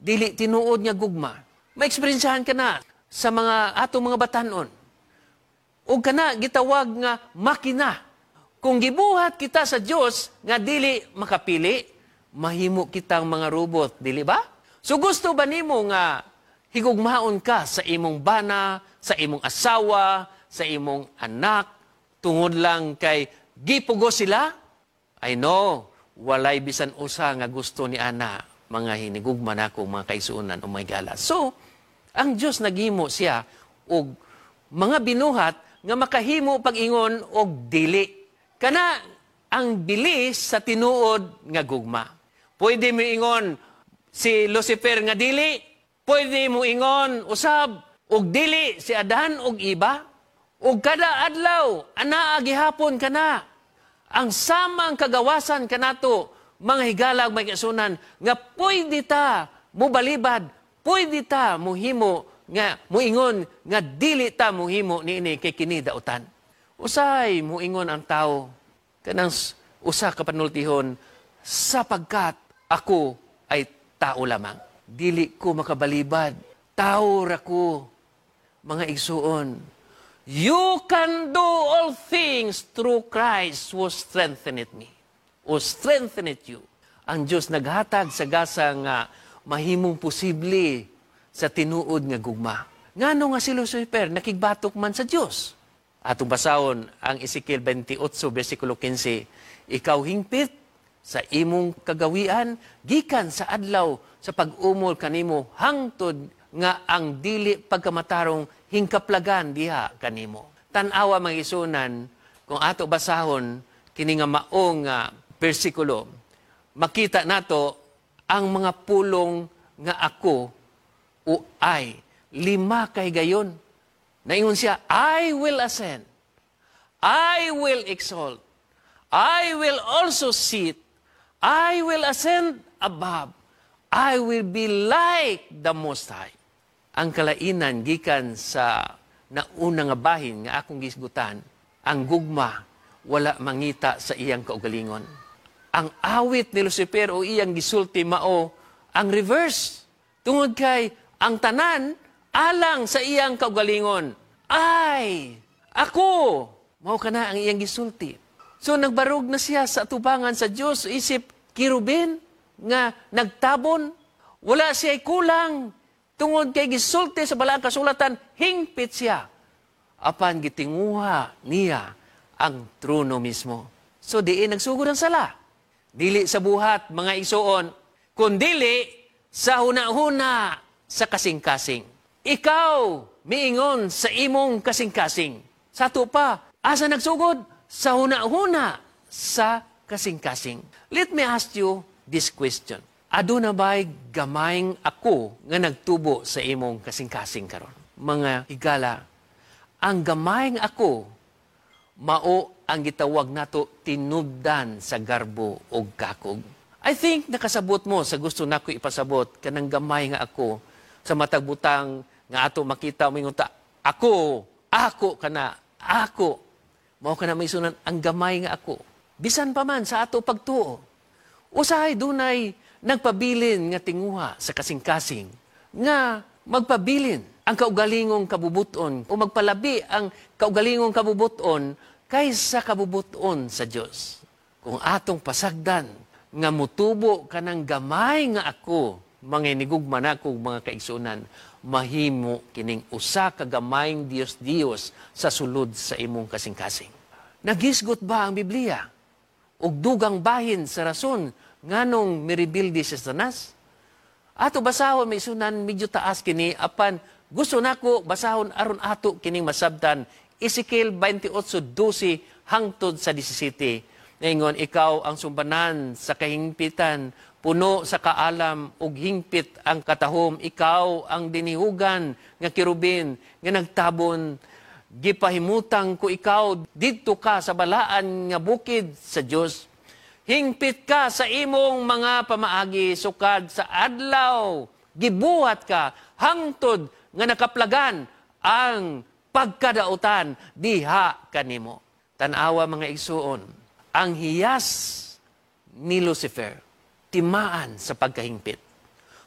dili tinuod nga gugma. Maeksperinsahan ka na sa mga atong mga batanon. O kana gitawag nga makina. Kung gibuhat kita sa Dios nga dili makapili, mahimo kitang mga robot, dili ba? So gusto ba nimo nga higugmaon ka sa imong bana, sa imong asawa, sa imong anak, tungod lang kay gipugo sila? I know, walay bisan usa nga gusto ni ana, mga hinigugma na akong mga kaisunan o may gala. So, ang Diyos naghimo siya og mga binuhat nga makahimo pag-ingon og dili. Kana ang bilis sa tinuod nga gugma. Pwede mo ingon si Lucifer nga dili, pwede mo ingon usab og dili si Adan og iba, og kada adlaw anaa gihapon kana. Ang samang kagawasan kanato mga higalag may kaisunan nga pwede ta mo balibad, pwede ta muhimo nga muingon nga dili ta muhimo niini kay kini dautan. Usay muingon ang tao kanang usa ka panultihon sapagkat ako ay tao lamang. Dili ko makabalibad. Tao ra ko, mga igsuon. You can do all things through Christ who strengtheneth me. O strengtheneth you. Ang Diyos naghatag sa gasa nga mahimong posible sa tinuod nga gugma. Ngano nga si Lucifer nakigbatok man sa Diyos? Atong basahon ang Ezekiel 28, versikulo 15. Ikaw hingpit sa imong kagawian, gikan sa adlaw sa pag-umol kanimo, hangtod nga ang dili pagkamatarong hingkaplagan diha kanimo. Tan-awa mga isunan, kung ato basahon, kini nga maong bersikulo, makita nato ang mga pulong nga ako o ay, 5 kay gayon. Naingon siya, I will ascend, I will exalt, I will also sit, I will ascend above, I will be like the Most High. Ang kalainan gikan sa nauna nga bahin nga akong gisgutan, ang gugma wala mangita sa iyang kaugalingon. Ang awit ni Lucifer o iyang gisulti mao ang reverse. Tungod kay ang tanan alang sa iyang kaugalingon. Ay, ako! Mao kana ang iyang gisulti. So nagbarog na siya sa atubangan sa Dios, isip kirubin nga nagtabon. Wala siya kulang. Tungod kay gisulti sa balaang kasulatan, hingpit siya. Apan gitinguha niya ang trono mismo. So diin nagsugod ang sala. Dili sa buhat, mga isuon, kundili sa huna-huna sa kasing-kasing. Ikaw, miingon sa imong kasing-kasing. Sa ito pa, asa nagsugod? Sa huna-huna sa kasing-kasing. Let me ask you this question. Aduna ba'y gamayng ako nga nagtubo sa imong kasing-kasing karon? Mga higala, ang gamayng ako, mao ang gitawag nato tinubdan sa garbo o kakog. I think nakasabot mo sa gusto nako ipasabot kanang gamay nga ako sa matag butang nga ato makita mo ta ako kana ako mao kana may sunan ang gamay nga ako bisan pa man sa ato pagtuo usahay dunay nagpabilin nga tinguha sa kasing-kasing nga magpabilin ang kaugalingong kabubuton o magpalabi ang kaugalingong kabubuton kaysa kabubuton sa Diyos. Kung atong pasagdan nga mutubo kanang gamay nga ako, mga inigugma na kong mga kaigsunan, mahimo kining usa ka gamayng Dios sa sulod sa imong kasing-kasing. Nagisgot ba ang Biblia? Og dugang bahin sa rason nganong miribildi si Satanas? Ato basahon may sunan medyo taas kini apan gusto nako basahon aron ato kining masabtan Ezekiel 28:12 hangtod sa 17. Ngayon, ikaw ang sumbanan sa kahingpitan, puno sa kaalam ug hingpit ang katahom. Ikaw ang dinihugan nga kirubin nga nagtabon. Gipahimutang ko ikaw, didto ka sa balaan nga bukid sa Dios. Hingpit ka sa imong mga pamaagi, sukad sa adlaw. Gibuhat ka hangtod nga nakaplagan ang pagkadautan diha kanimo. Tanawa mga igsuon, ang hiyas ni Lucifer timaan sa pagkahingpit.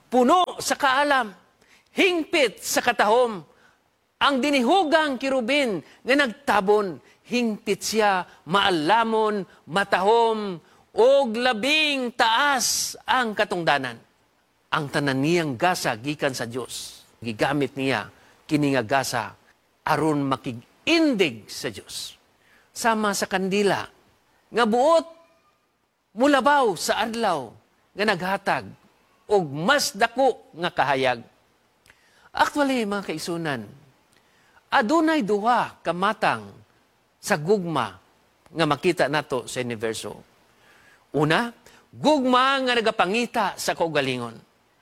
puno sa kaalam, hingpit sa katahom. Ang dinihugang kirubin nga nagtabon, hingpit siya, maalamon, matahom, og labing taas ang katungdanan. Ang tanan niyang gasa gikan sa Dios. Gigamit niya kini nga gasa aron makig-indig sa Dios. Sama sa kandila nga buot mulabaw sa adlaw nga naghatag og mas dako nga kahayag. Actually, mga kaisunan, adunay duha ka matang sa gugma nga makita nato sa universo. Una, gugma nga nagapangita sa kaugalingon.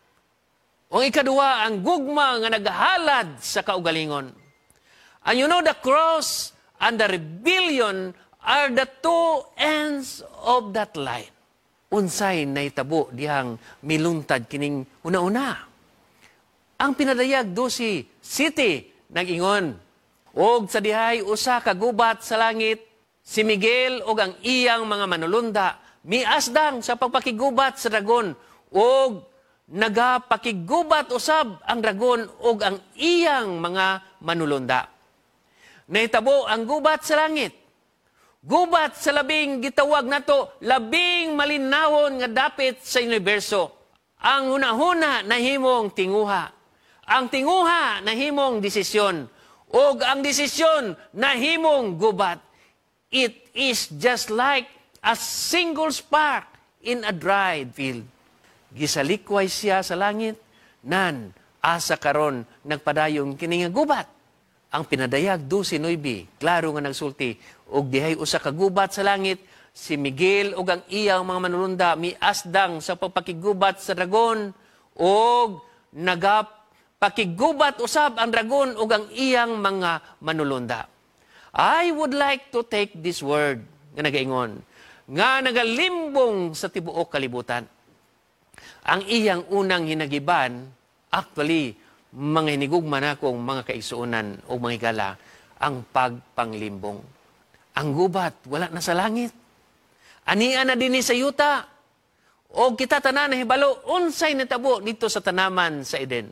O ikaduha, ang gugma nga nagahalad sa kaugalingon. And you know, the cross and the rebellion are the two ends of that line. Unsay naitabo dihang miluntad kining una-una. Ang pinadayag do si City nag-ingon, og sa dihay usa ka gubat sa langit, si Miguel og ang iyang mga manulunda, miasdang sa pagpakigubat sa dragon, og nagapakigubat usab ang dragon og ang iyang mga manulunda. Naitabo ang gubat sa langit. Gubat sa labing gitawag nato, labing malinawon nga dapit sa universo. Ang hunahuna nahimong tinguha. Ang tinguha nahimong desisyon. O ang desisyon nahimong gubat. It is just like a single spark in a dried field. Gisalikway siya sa langit, nan asa karon nagpadayong kini nga gubat. Ang pinadayag 12:9, klaro nga nagsulti, og dihay usa ka gubat sa langit, si Miguel og ang iyang mga manulunda miasdang sa pagpakigubat sa dragon, og nagapakigubat usab ang dragon og ang iyang mga manulunda. I would like to take this word nga nagaingon, nga nagalimbong sa tibuok kalibutan. Ang iyang unang hinagiban, actually, mga hinigugma na kong mga kaigsuunan o mga higala, ang pagpanglimbong. Ang gubat, wala na sa langit. Anian na din sa yuta. O kita tanan na hibalo, unsay natabo dito sa tanaman sa Eden.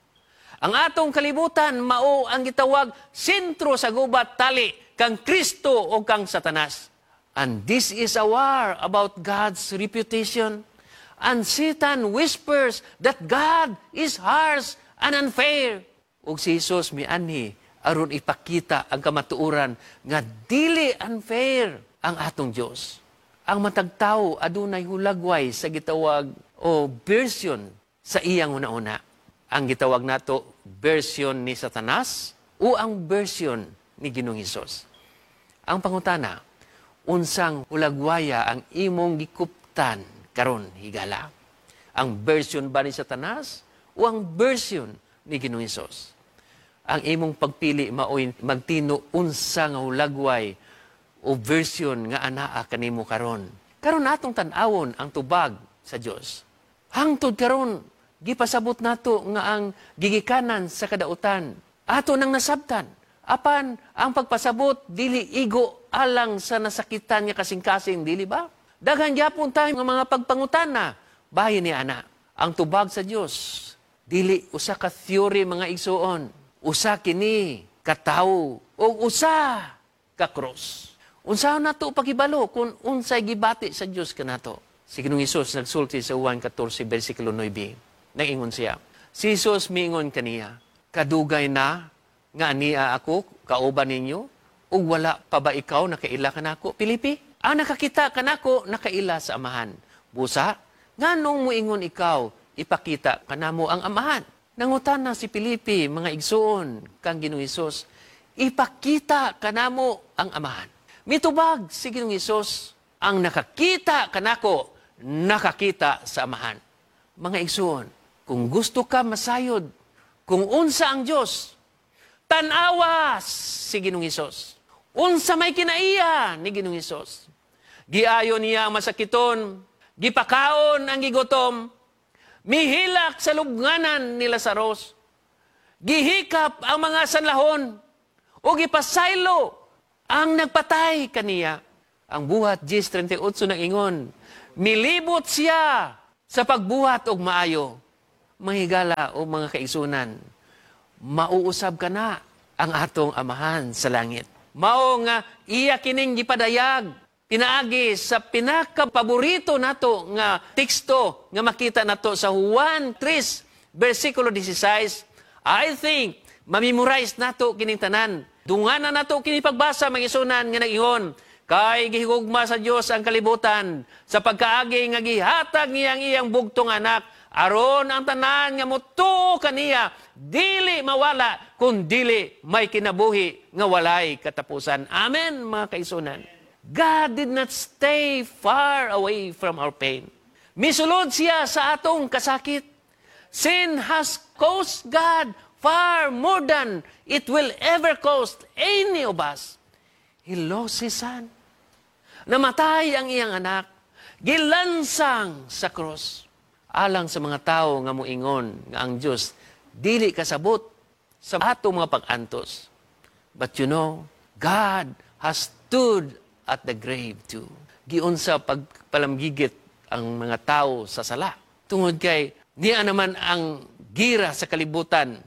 Ang atong kalibutan, mao ang gitawag, sentro sa gubat tali, kang Kristo o kang Satanas. And this is a war about God's reputation. And Satan whispers that God is harsh and unfair. Ug si Jesus mianhi aron ipakita ang kamatuoran nga dili unfair ang atong Dios. Ang matag tawo adunay hulagway sa gitawag o version sa iyang una-una. Ang gitawag nato version ni Satanas o ang version ni Ginoong Hesus. Ang pangutana, unsang hulagwaya ang imong gikuptan karon higala? Ang version ba ni Satanas o ang version ni Ginoong Hesus? Ang imong pagpili maoy magtino unsa nga hulagway o version nga anaa kanimo karon. Karon atong tan-awon ang tubag sa Dios. Hangtod karon gipasabot nato nga ang gigikanan sa kadautan ato nang nasabtan. Apan ang pagpasabot dili igo alang sa nasakitan nga kasing-kasing, dili ba? Daghan gyapon tayo nga mga pagpangutana. Bahin ni ana, ang tubag sa Dios dili usa ka theory mga igsuon, usa kini ka tawo o usa ka cross. Unsa nato pagibalo kung unsay gibati sa Dios kanato? Si Ginoong Hesus nagsulti sa Juan 14 bersikulo 9. Naingon siya. Si Jesus miingon kaniya, kadugay na nga ania ako kauban ninyo ug wala pa ba ikaw nakaila kanako, Pilipi? Ang nakakita kanako nakaila sa amahan. Busa, nganong muingon ikaw ipakita kanamo ang amahan? Nangutana si Pilipi, mga igsuon kang Ginoong Hesus, ipakita kanamo ang amahan. Mitubag si Ginoong Hesus, ang nakakita kanako, nakakita sa amahan. Mga igsuon, kung gusto ka masayod, kung unsa ang Dios, tanawa si Ginoong Hesus. Unsa may kinaiya ni Ginoong Hesus. Giayon niya ang masakiton, gipakaon ang gigutom, mihilak sa lubnganan ni Lazarus, gihikap ang mga sanlahon, o gipasaylo ang nagpatay kaniya. Ang buhat 10:38 nang ingon, milibot siya sa pagbuhat og maayo. mga higala o mga kaigsunan, mauusab ka na ang atong amahan sa langit. Mao nga iya kining gipadayag pinaagi sa pinakapaborito nato nga teksto nga makita nato sa Juan 3 versikulo 16. I think mamemorize nato kining tanan. Dunganan nato kini pagbasa mga isunan nga nag-ingon, kay gihigugma sa Dios ang kalibutan sa pagkaagi nga gihatag niyang iyang bugtong anak, aron ang tanan nga motuo kaniya dili mawala kun dili may kinabuhi nga walay katapusan. Amen, mga kaisunan. God did not stay far away from our pain. Misulod siya sa atong kasakit. Sin has cost God far more than it will ever cost any of us. He lost His Son. Namatay ang iyang anak. Gilansang sa cross. Alang sa mga tao nga muingon nga ang Diyos dili kasabot sa atong mga pag-antos. But you know, God has stood at the grave too. Giunsa pagpalamgigit ang mga tao sa sala. Tungod kay niya naman ang gira sa kalibutan,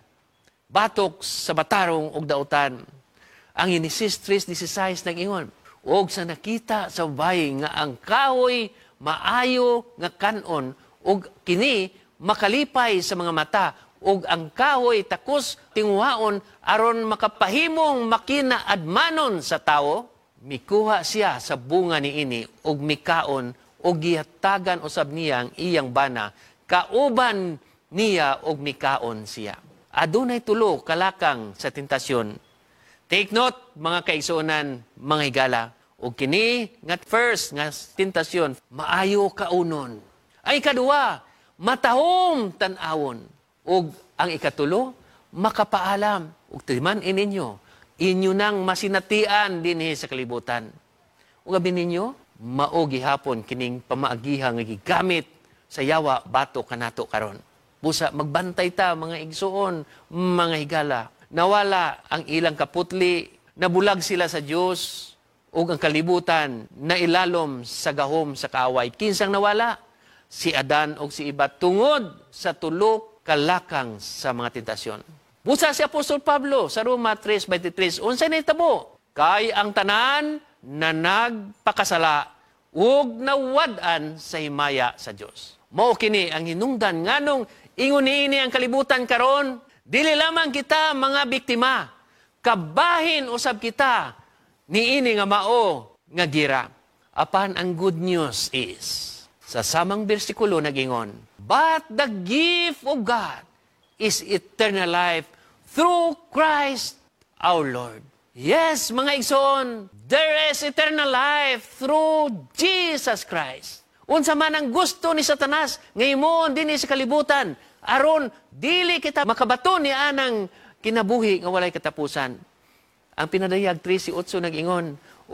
batok sa batarong ug dautan. Ang Genesis 3:16 nag-ingon, og sa nakita sa bayi nga ang kahoy maayo nga kanon ug kini makalipay sa mga mata ug ang kahoy takos tinguhaon aron makapahimong makinaadmanon sa tao, mikuha siya sa bunga niini ug mikaon ug gihatagan usab niya ang iyang bana, kauban niya ug mikaon siya. Adunay tulo kalakang sa tentasyon. Take note, mga kaigsuonan, mga higala, ug kini nga first nga tentasyon, maayo kaunon. Ang ikaduwa, matahong tan-awon. Ug ang ikatulo, makapaalam. Ug timan ininyo, inyo nang masinatian dinhi sa kalibutan. Ug abi ninyo, mao gihapon kining pamaagiha nga gigamit sa yawa bato kanato karon. Busa magbantay ta mga igsuon, mga higala. Nawala ang ilang kaputli, nabulag sila sa Dios ug ang kalibutan na ilalom sa gahom sa kaaway. Kinsang nawala? Si Adan ug si Eva tungod sa tulo kalakang sa mga tentasyon. Busa si Apostol Pablo sa Roma 3:23, unsay nahitabo? Kay ang tanan na nagpakasala ug nawad-an sa himaya sa Dios. Mao kini ang hinungdan nganong ingon niini ang kalibutan karon, dili lamang kita mga biktima, kabahin usab kita niini nga mao nga gira. Apan ang good news is, sa samang bersikulo nag-ingon, but the gift of God is eternal life through Christ our Lord. Yes, mga igsoon, there is eternal life through Jesus Christ. Unsa man ang gusto ni Satanas, ngayimon din sa kalibutan, aron dili kita makabato ni anang kinabuhi nga walay katapusan. Ang pinadayag 3:8 nag-ingon,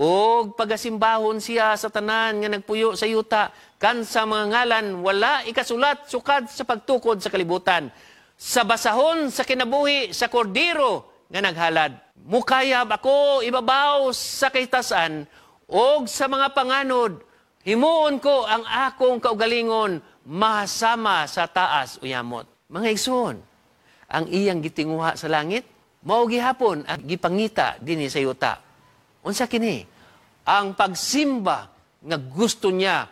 og pagasimbahon siya sa tanan nga nagpuyo sa yuta, kan sa mga ngalan wala ikasulat sukad sa pagtukod sa kalibutan. Sa basahon sa kinabuhi sa kordero nga naghalad. Mukayab ako ibabaw sa kahitasan og sa mga panganod, himuon ko ang akong kaugalingon mahasama sa taas uyamot. Mga igsoon, ang iyang gitinguha sa langit, mao gihapon ang gipangita dinhi sa yuta. Unsa kini? Ang pagsimba nga gusto niya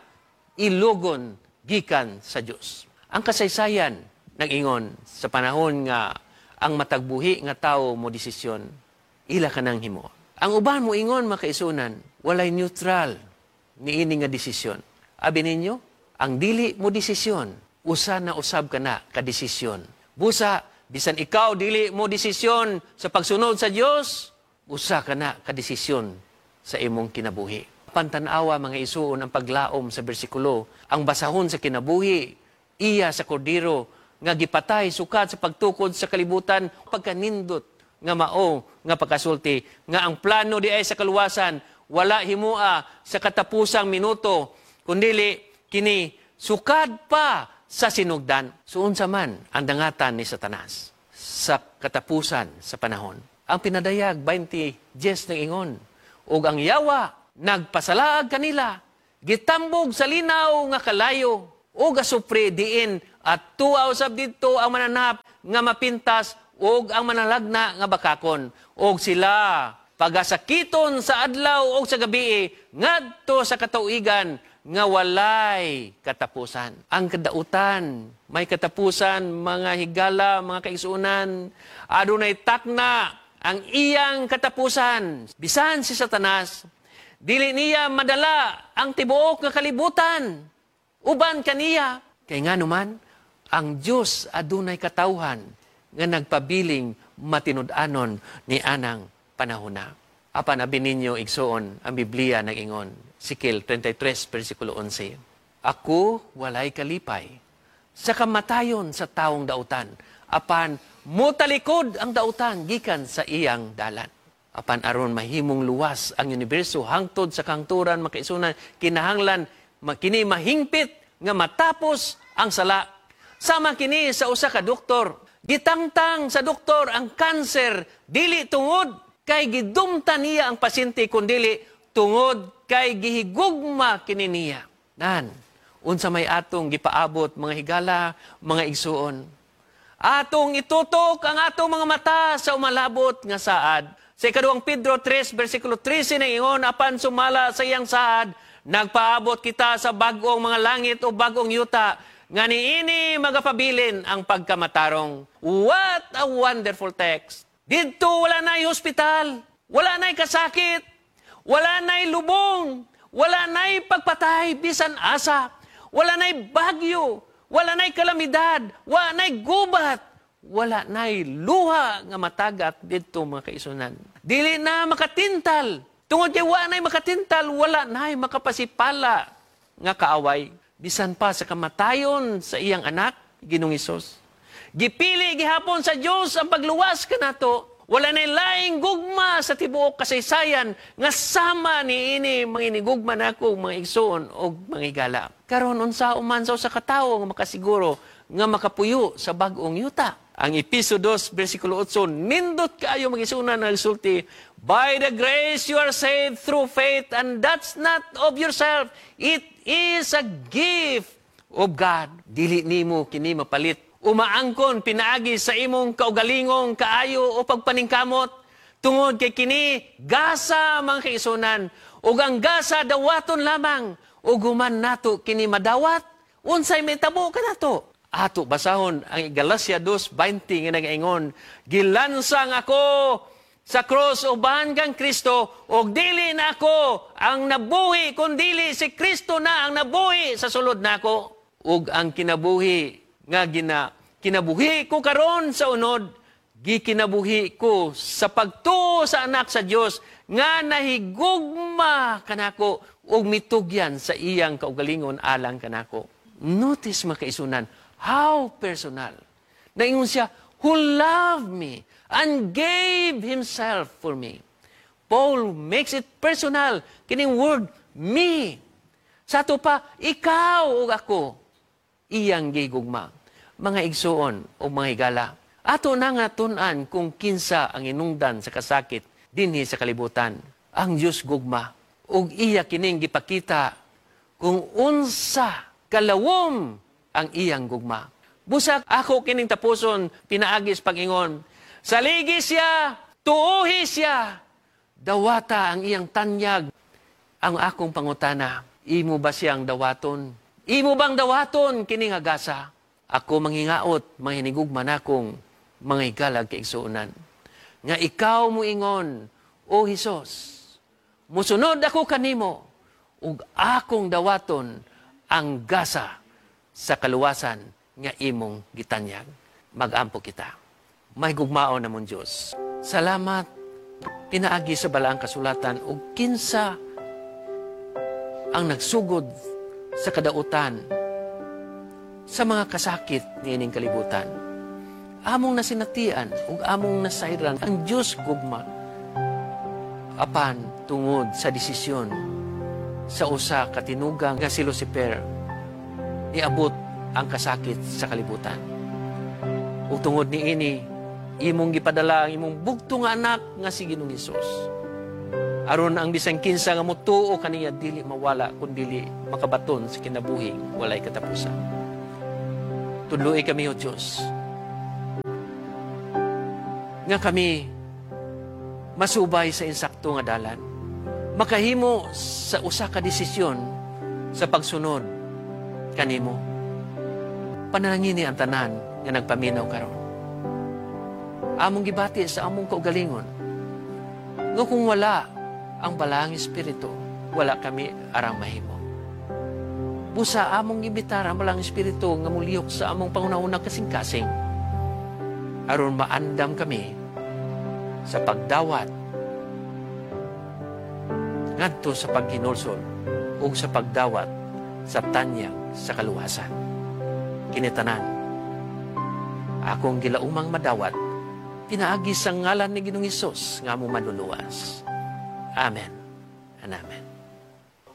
ilugon gikan sa Dios. Ang kasaysayan nag-ingon sa panahon nga ang matagbuhi nga tawo mo desisyon, ila ka nang himo. Ang uban mo ingon makaisunan, walay neutral niini nga desisyon. Abi ninyo, ang dili mo desisyon, usa na usab ka na ka desisyon. Busa, bisan ikaw dili mo desisyon sa pagsunod sa Dios, usa ka na ka desisyon sa imong kinabuhi. Pantanawa mga isuon ang paglaom sa bersikulo, ang basahon sa kinabuhi, iya sa kordero, nga gipatay sukad sa pagtukod sa kalibutan, pagkanindot nga mao nga pagkasulti, nga ang plano di ay sa kaluwasan, wala himua sa katapusang minuto, kundili kini sukad pa sa sinugdan. Suon sa man ang dangatan ni Satanas sa katapusan sa panahon. Ang pinadayag 20:10 ng ingon, ug ang yawa nagpasalaag kanila, gitambog sa linaw nga kalayo, ug asupre diin at tuaw sab didto ang mananap nga mapintas ug ang manalagna nga bakakon. Og sila pagasakiton sa adlaw o sa gabi ngadto sa katuigan nga walay katapusan. Ang kadautan may katapusan, mga higala, mga kaigsuonan. Adunay takna ang iyang katapusan. Bisan si Satanas, dili niya madala ang tibuok nga kalibutan. Uban kaniya. Kay nga naman, ang Diyos adunay katawhan nga nagpabiling matinud-anon ni anang panahon na. Apan abi ninyo igsuon ang Biblia nag-ingon, Ezekiel 33 versikulo 11. Ako walay kalipay sa kamatayon sa taong dautan, apan mutalikod ang dautan gikan sa iyang dalan. Apan aron mahimong luwas ang universo hangtod sa kangturan makaisunan, kinahanglan kini mahingpit nga matapos ang sala. Sama kini sa usa ka doktor. Gitangtang sa doktor ang kanser dili tungod kay gidumta niya ang pasyente kundili tungod kay gihigugma kini niya. Nan, unsa may atong gipaabot mga higala, mga igsuon. Atong itutok ang atong mga mata sa umalabot nga saad. Sa ikaduhang Pedro 3 versikulo 13 na ingon, apan sumala sa iyang saad, nagpaabot kita sa bagong mga langit o bagong yuta, nga niini magapabilin ang pagkamatarong. What a wonderful text! Dito wala na'y hospital, wala na'y kasakit, wala na'y lubong, wala na'y pagpatay, bisan asa, wala na'y bagyo, wala na'y kalamidad, wala na'y gubat, wala na'y luha nga matagat dito mga kaisunan. Dili na makatintal. Tungod kay wala na'y makatintal, wala na'y makapasipala nga kaaway. Bisan pa sa kamatayon sa iyang anak, Ginoong Hesus. Gipili gihapon sa Dios ang pagluwas kanato. Wala na'y laing gugma sa tibuok kasaysayan nga sama ni ini manginigugma nako mga igsoon o mga higala. Karon unsa uman sa usa ka tawo nga makasiguro nga makapuyo sa bag-ong yuta. Ang Episo 2 versikulo 8, nindot kaayo magisunan na resulti, by the grace you are saved through faith, and that's not of yourself. It is a gift of God. Dili nimo kini mapalit. Umaangkon pinaagi sa imong kaugalingong kaayo o pagpaningkamot. Tungod kay kini gasa mga kaisunan. Ug ang gasa dawaton lamang. Ug human nato kini madawat. Unsay may tabo kanato? Ato basahon ang Galacia 2:20 nga nag-ingon, gilansang ako sa cross uban kang Kristo, og dili na ako ang nabuhi, kundili si Kristo na ang nabuhi sa sulod nako. Ug ang kinabuhi nga kinabuhi ko karon sa unod, gikinabuhi ko sa pagtuo sa anak sa Dios nga nahigugma kanako ug mitugyan sa iyang kaugalingon alang kanako. Notice mga kaisunan, how personal. Naingon siya, who loved me and gave himself for me. Paul makes it personal. Kining word, me. Sa ito pa, ikaw o ako. Iyang gigugma. Mga igsuon o mga higala. Ato na nga tunan kung kinsa ang inungdan sa kasakit dinhi sa kalibutan. Ang Diyos gugma. O iya kining gipakita kung unsa kalawom ang iyang gugma. Busak ako kining tapuson, pinaagis pag-ingon. Saligi siya, tuuhi siya, dawata ang iyang tanyag. Ang akong pangutana, imo ba siyang dawaton? Imo bang dawaton kining agasa? Ako manghingaot, mahinigugman akong mga higalag kaigsuunan. Nga ikaw mo ingon, O Hesus, musunod ako kanimo, ug akong dawaton ang gasa sa kaluwasan nga imong gitanyag. Mag-ampo kita. May gugmao namon Diyos. Salamat pinaagi sa balaang kasulatan ug kinsa ang nagsugod sa kadautan sa mga kasakit niining kalibutan. Among nasinatian ug among nasayran ang Diyos gugma apan tungod sa desisyon sa usa ka tinugang nga si Lucifer niabot ang kasakit sa kalibutan. O tungod ni ini, imong gipadala ang imong bugto nga anak nga si Ginoong Hesus. Aron ang bisang kinsa nga motuo kaniya dili mawala kundili makabaton sa kinabuhi walay katapusan. Tudloy kami, O Diyos, nga kami masubay sa insakto nga dalan. Makahimo sa usa ka desisyon sa pagsunod kanimo. Panalangin ni ang tanan nga nagpaminaw karon. Among gibati sa among kaugalingon nga kung wala ang balang Espiritu, wala kami arang mahimo. Busa among gibitar ang balang Espiritu nga mulihok sa among pangunahunang kasing-kasing aron maandam kami sa pagdawat ngadto sa paghinulsol o sa pagdawat sa tanyag sa kaluwasan. Kinitanan, akong gilaumang madawat, pinaagi sa ngalan ni Ginoong Hesus nga mo manluluwas. Amen and amen.